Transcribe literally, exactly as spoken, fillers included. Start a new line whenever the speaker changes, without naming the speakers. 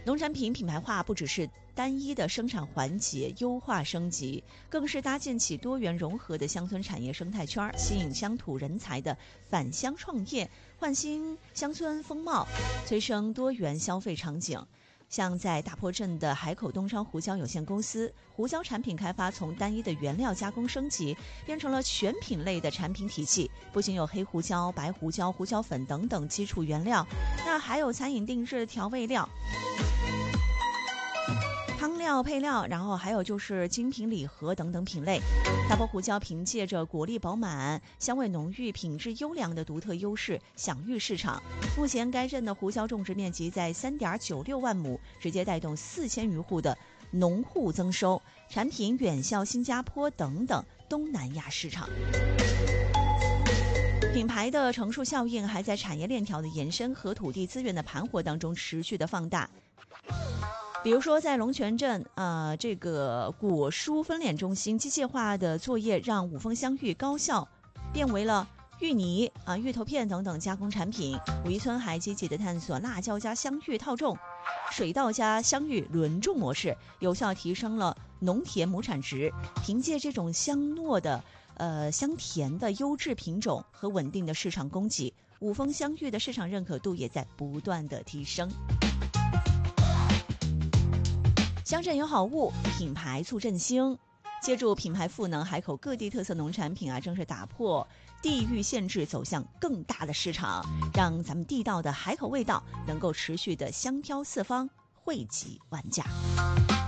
农产品品牌化不只是单一的生产环节优化升级，更是搭建起多元融合的乡村产业生态圈，吸引乡土人才的返乡创业，焕新乡村风貌，催生多元消费场景。像在大坡镇的海口东昌胡椒有限公司，胡椒产品开发从单一的原料加工升级，变成了全品类的产品体系，不仅有黑胡椒、白胡椒、胡椒粉等等基础原料，那还有餐饮定制调味料、汤料配料，然后还有就是精品礼盒等等品类。大坡胡椒凭借着果粒饱满、香味浓郁、品质优良的独特优势享誉市场。目前该镇的胡椒种植面积在 三点九六万亩，直接带动四千余户的农户增收，产品远销新加坡等等东南亚市场。品牌的乘数效应还在产业链条的延伸和土地资源的盘活当中持续的放大。比如说在龙泉镇呃，这个果蔬分拣中心机械化的作业让五丰香芋高效变为了芋泥啊、芋头片等等加工产品。武夷村还积极的探索辣椒加香芋套种、水稻加香芋轮种模式，有效提升了农田亩产值。凭借这种香糯的呃香甜的优质品种和稳定的市场供给，五丰香芋的市场认可度也在不断的提升。乡镇有好物，品牌促振兴。借助品牌赋能，海口各地特色农产品啊，正是打破地域限制，走向更大的市场，让咱们地道的海口味道能够持续的香飘四方，惠及万家。